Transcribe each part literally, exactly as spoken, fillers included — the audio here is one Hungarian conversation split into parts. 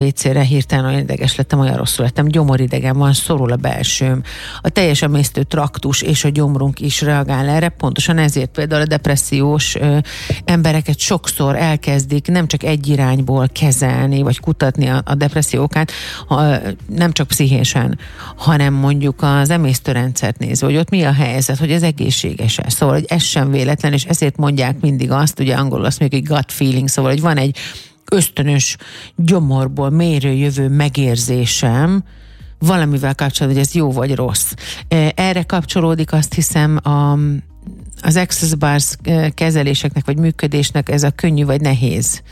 vécére, hirtelen olyan ideges lettem, olyan rosszul lettem, gyomoridegen van, szorul a belsőm. A teljes emésztő traktus és a gyomrunk is reagál erre, pontosan ezért például a depressziós ö, embereket sokszor elkezdik nem csak egy irányból kezelni, vagy kutatni a, a depressziókát, ha, nem csak pszichésen, hanem mondjuk az emésztőrendszert nézve, hogy ott mi a helyzet, hogy ez egészséges-e. Szóval, hogy ez sem véletlen, és ezért mondják mindig azt, ugye angolul azt mondjuk, hogy gut feeling, szóval, hogy van egy ösztönös gyomorból mélyről jövő megérzésem valamivel kapcsolatban, hogy ez jó vagy rossz. Erre kapcsolódik, azt hiszem, a, az Access Bars kezeléseknek vagy működésnek ez a könnyű vagy nehéz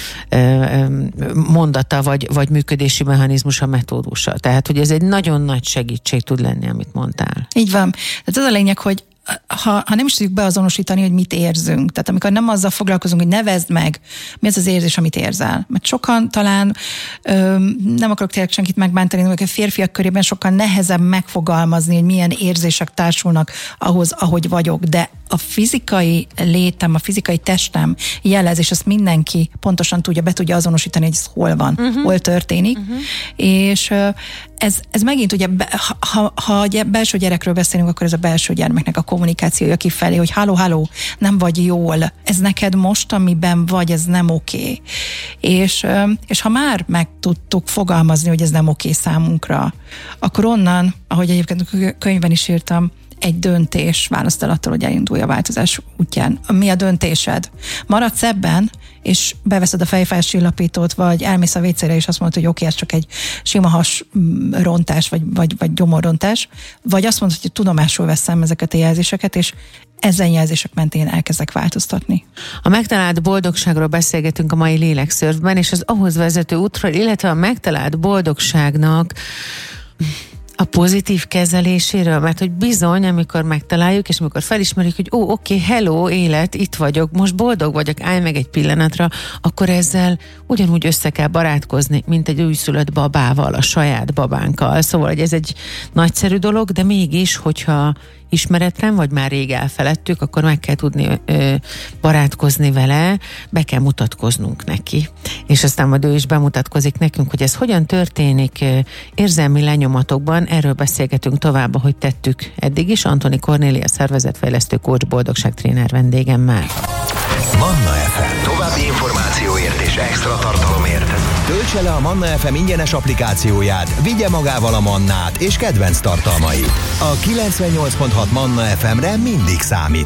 mondata, vagy, vagy működési mechanizmusa, metódusa. Tehát, hogy ez egy nagyon nagy segítség tud lenni, amit mondtál. Így van. Tehát az a lényeg, hogy Ha, ha nem is tudjuk beazonosítani, hogy mit érzünk. Tehát amikor nem azzal foglalkozunk, hogy nevezd meg, mi az az érzés, amit érzel. Mert sokan talán, öm, nem akarok tényleg senkit megbántani, hogy a férfiak körében sokkal nehezebb megfogalmazni, hogy milyen érzések társulnak ahhoz, ahogy vagyok. De a fizikai létem, a fizikai testem jelez, és ezt mindenki pontosan tudja, be tudja azonosítani, hogy ez hol van, uh-huh. hol történik. Uh-huh. És ez, ez megint ugye, ha, ha a belső gyerekről beszélünk, akkor ez a belső gyermeknek a kommunikációja kifelé, hogy halló, halló, nem vagy jól, ez neked most, amiben vagy, ez nem oké. És, és ha már meg tudtuk fogalmazni, hogy ez nem oké számunkra, akkor onnan, ahogy egyébként a könyvben is írtam, egy döntés választ el attól, hogy elindulj a változás útján. Mi a döntésed? Maradsz ebben, és beveszed a fejfájás csillapítót, vagy elmész a vécére, és azt mondod, hogy oké, ez csak egy sima hasrontás, vagy, vagy, vagy gyomorrontás, vagy azt mondod, hogy tudomásul veszem ezeket a jelzéseket, és ezen jelzések mentén elkezdek változtatni. A megtalált boldogságról beszélgetünk a mai Lélekszörfben, és az ahhoz vezető útról, illetve a megtalált boldogságnak a pozitív kezeléséről, mert hogy bizony, amikor megtaláljuk, és amikor felismerjük, hogy ó, oké, hello, élet, itt vagyok, most boldog vagyok, állj meg egy pillanatra, akkor ezzel ugyanúgy össze kell barátkozni, mint egy újszülött babával, a saját babánkkal. Szóval, hogy ez egy nagyszerű dolog, de mégis, hogyha ismeretlen, vagy már rég elfeledtük, akkor meg kell tudni ö, barátkozni vele, be kell mutatkoznunk neki. És aztán majd ő is bemutatkozik nekünk, hogy ez hogyan történik ö, érzelmi lenyomatokban. Erről beszélgetünk tovább, ahogy tettük eddig is. Antoni Kornélia, szervezetfejlesztő coach, boldogságtréner vendégemmel. Manna ef em. További információért és extra tartalomért töltse le a Manna ef em ingyenes applikációját, vigye magával a Mannát és kedvenc tartalmait. A kilencvennyolc pont hat Manna ef emre mindig számít.